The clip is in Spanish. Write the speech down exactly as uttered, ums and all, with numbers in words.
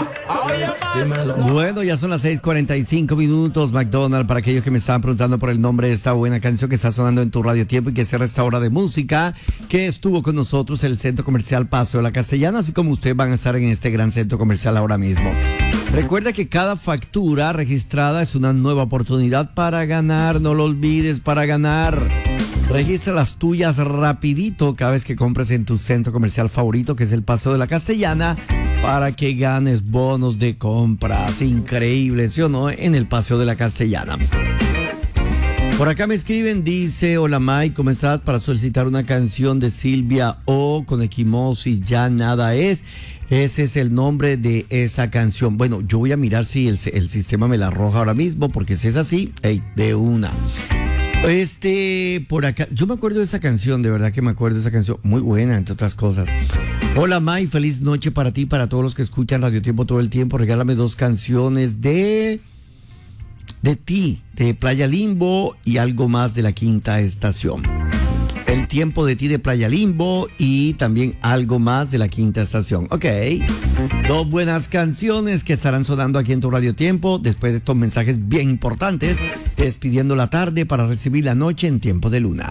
Bueno, ya son las seis cuarenta y cinco minutos, McDonald, para aquellos que me estaban preguntando por el nombre de esta buena canción que está sonando en tu radio tiempo y que cierra esta hora de música, que estuvo con nosotros el Centro Comercial Paso de la Castellana, así como ustedes van a estar en este gran centro comercial ahora mismo. Recuerda que cada factura registrada es una nueva oportunidad para ganar, no lo olvides, para ganar. Registra las tuyas rapidito cada vez que compres en tu centro comercial favorito, que es el Paso de la Castellana, para que ganes bonos de compras increíbles, ¿sí o no? En el Paseo de la Castellana. Por acá me escriben, dice: hola Mike, ¿cómo estás? Para solicitar una canción de Silvia O con Equimosis, Ya Nada Es. Ese es el nombre de esa canción. Bueno, yo voy a mirar si el, el sistema me la arroja ahora mismo, porque si es así, hey, de una. Este, por acá, yo me acuerdo de esa canción, de verdad que me acuerdo de esa canción, muy buena, entre otras cosas. Hola May, feliz noche para ti, para todos los que escuchan Radio Tiempo todo el tiempo. Regálame dos canciones de de ti, de Playa Limbo y algo más de la Quinta Estación. El tiempo de ti de Playa Limbo y también algo más de la Quinta Estación. Ok, dos buenas canciones que estarán sonando aquí en tu Radio Tiempo después de estos mensajes bien importantes, despidiendo la tarde para recibir la noche en Tiempo de Luna.